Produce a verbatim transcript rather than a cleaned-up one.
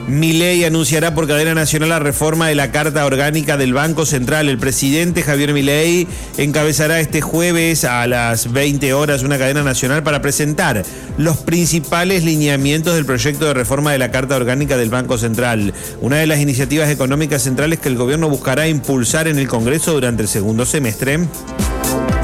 Milei anunciará por cadena nacional la reforma de la Carta Orgánica del Banco Central. El presidente Javier Milei encabezará este jueves a las veinte horas una cadena nacional para presentar los principales lineamientos del proyecto de reforma de la Carta Orgánica del Banco Central, una de las iniciativas económicas centrales que el gobierno buscará impulsar en el Congreso durante el segundo semestre.